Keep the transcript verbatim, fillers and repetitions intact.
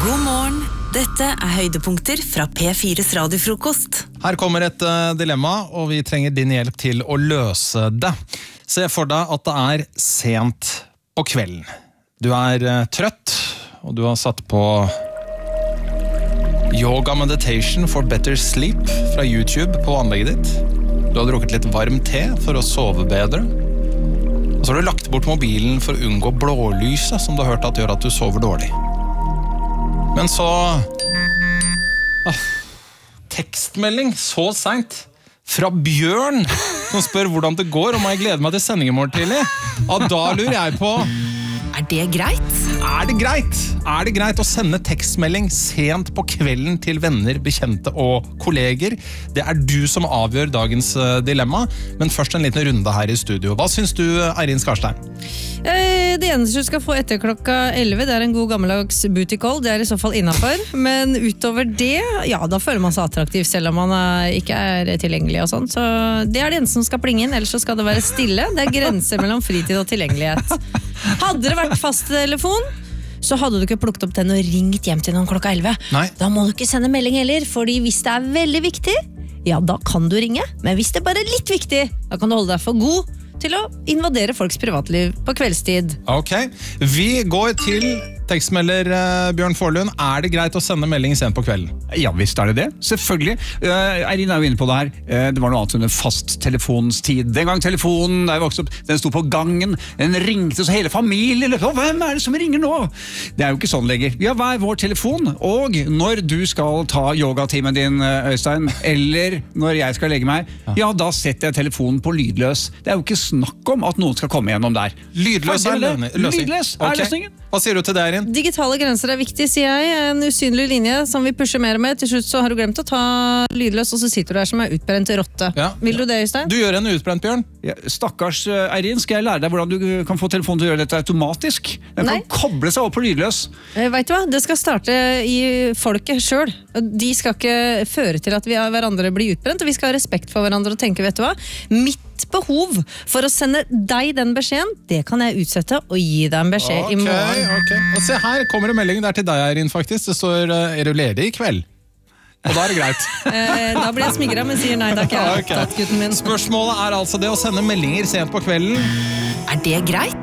God morgen, dette er høydepunkter fra P fires radiofrokost. Her kommer et uh, dilemma, og vi trenger din hjelp til å løse det. Se for deg at det er sent på kvelden. Du er uh, trøtt, og du har satt på Yoga Meditation for Better Sleep fra YouTube på anlegget ditt. Du har drukket litt varm te for å sove bedre. Og så har du lagt bort mobilen for å unngå blålyset, som du har hørt at gjør at du sover dårlig. Men så... Ah, tekstmelding så sent fra Bjørn, som spør hvordan det går, om jeg gleder meg til sending i morgen tidlig. Og da lurer jeg på... Er det greit? Er det greit? Er det greit å sende tekstmelding sent på kvelden til venner, bekjente og kolleger? Det er du som avgjør dagens dilemma, men først en liten runde her i studio. Hva syns du, Eirin Skarstein? Det eneste du skal få etter klokka elleve, det er en god gammeldags booty call. Det er i så fall innenfor. Men utover det, ja, da føler man seg attraktiv selv om man er, ikke er tilgjengelig og sånn. Så det er det eneste som skal plinge inn, ellers så skal det være stille. Det er grenser mellom fritid og tilgjengelighet. Hadde det vært fast telefon, så hadde du ikke plukket opp den og ringt hjem til noen klokka elleve. Nei. Da må du ikke sende melding heller, fordi hvis det er veldig viktig, ja, da kan du ringe. Men hvis det bare er litt viktig, da kan du holde deg for god til å invadere folks privatliv på kveldstid. Ok, vi går til tekstmelder uh, Bjørn Forlund. Er det greit å sende melding sent på kvelden? Ja, visst er det det. Selvfølgelig. Uh, Eirin er jo inne på det her. Uh, det var noe annet under fast telefonstid. Den gang telefonen, da jeg vokste opp, den sto på gangen. Den ringte så hele familien. Å, hvem er det som ringer nå? Det er jo ikke sånn lenger. Vi har hver vår telefon, og når du skal ta yogatimen din, Øystein, eller når jeg skal legge meg, ja, da setter jeg telefonen på lydløs. Det er jo ikke snakk om at noen skal komme gjennom der. Lydløs er løsning. Lydløs er Okay. løsningen. Hva sier du til det, Eirin? Digitale grenser er viktig, sier jeg. En usynlig linje som vi pusher mer og mer. Til slutt så har du glemt å ta lydløs, og så sitter du der som er utbrent rotte. Ja. Vil du det, Øystein? Du gjør en utbrent, Bjørn. Ja, stakkars uh, Eirin, skal jeg lære deg hvordan du kan få telefonen til å gjøre dette automatisk? Den Nei. kan koble seg opp på lydløs. Eh, Vet du hva? Det skal starte i folket selv. De skal ikke føre til at vi av hverandre blir utbrent, og vi skal ha respekt for hverandre og tenke, vet du hva? Mitt behov for å sende deg den beskjeden, det kan jeg utsette og gi deg en beskjed Ok, i morgen. ok. Og se her kommer det melding der til deg, Eirin, faktisk. Det står, uh, er du ledig i kveld? Og da er det greit. Eh, da blir jeg smigret, men sier nei, da ikke jeg Ok. opptatt, gutten min. Spørsmålet er altså det å sende meldinger sent på kvelden. Er det greit?